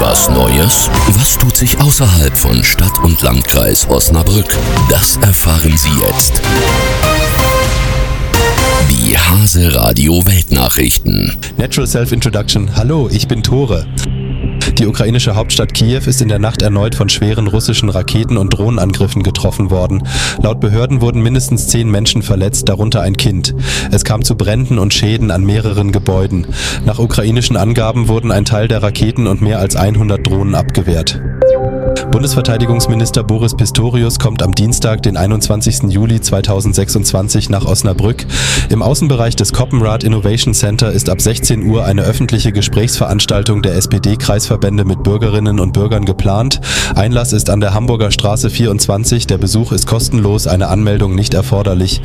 Was Neues? Was tut sich außerhalb von Stadt und Landkreis Osnabrück? Das erfahren Sie jetzt. Die Hase Radio Weltnachrichten. Natural Self-Introduction. Hallo, ich bin Tore. Die ukrainische Hauptstadt Kiew ist in der Nacht erneut von schweren russischen Raketen- und Drohnenangriffen getroffen worden. Laut Behörden wurden mindestens 10 Menschen verletzt, darunter ein Kind. Es kam zu Bränden und Schäden an mehreren Gebäuden. Nach ukrainischen Angaben wurden ein Teil der Raketen und mehr als 100 Drohnen abgewehrt. Bundesverteidigungsminister Boris Pistorius kommt am Dienstag, den 21. Juli 2026 nach Osnabrück. Im Außenbereich des Koppenrad Innovation Center ist ab 16 Uhr eine öffentliche Gesprächsveranstaltung der SPD-Kreisverbände mit Bürgerinnen und Bürgern geplant. Einlass ist an der Hamburger Straße 24, der Besuch ist kostenlos, eine Anmeldung nicht erforderlich.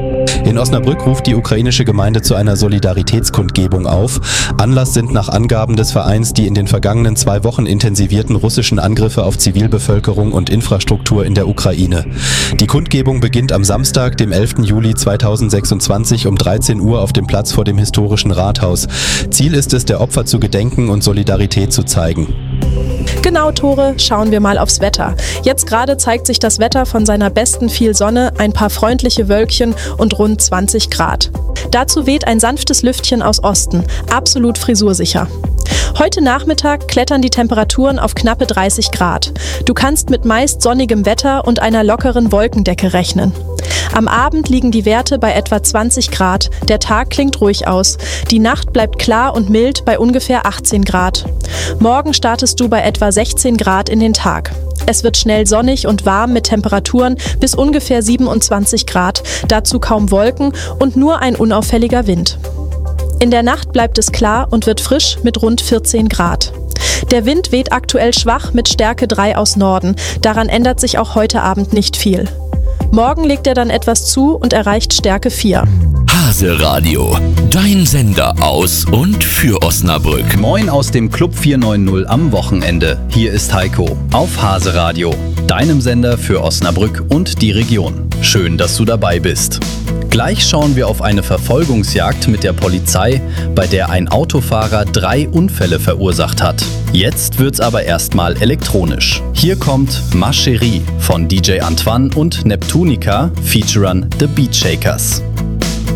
In Osnabrück ruft die ukrainische Gemeinde zu einer Solidaritätskundgebung auf. Anlass sind nach Angaben des Vereins die in den vergangenen 2 Wochen intensivierten russischen Angriffe auf Zivilbevölkerung und Infrastruktur in der Ukraine. Die Kundgebung beginnt am Samstag, dem 11. Juli 2026 um 13 Uhr auf dem Platz vor dem historischen Rathaus. Ziel ist es, der Opfer zu gedenken und Solidarität zu zeigen. Genau, Tore, schauen wir mal aufs Wetter. Jetzt gerade zeigt sich das Wetter von seiner besten, viel Sonne, ein paar freundliche Wölkchen und rund 20 Grad. Dazu weht ein sanftes Lüftchen aus Osten, absolut frisursicher. Heute Nachmittag klettern die Temperaturen auf knappe 30 Grad. Du kannst mit meist sonnigem Wetter und einer lockeren Wolkendecke rechnen. Am Abend liegen die Werte bei etwa 20 Grad. Der Tag klingt ruhig aus. Die Nacht bleibt klar und mild bei ungefähr 18 Grad. Morgen startest du bei etwa 16 Grad in den Tag. Es wird schnell sonnig und warm mit Temperaturen bis ungefähr 27 Grad, dazu kaum Wolken und nur ein unauffälliger Wind. In der Nacht bleibt es klar und wird frisch mit rund 14 Grad. Der Wind weht aktuell schwach mit Stärke 3 aus Norden. Daran ändert sich auch heute Abend nicht viel. Morgen legt er dann etwas zu und erreicht Stärke 4. Hase Radio, dein Sender aus und für Osnabrück. Moin aus dem Club 490 am Wochenende. Hier ist Heiko auf Hase Radio, deinem Sender für Osnabrück und die Region. Schön, dass du dabei bist. Gleich schauen wir auf eine Verfolgungsjagd mit der Polizei, bei der ein Autofahrer 3 Unfälle verursacht hat. Jetzt wird's aber erstmal elektronisch. Hier kommt Ma Chérie von DJ Antoine und Neptunica featuren The Beat Shakers.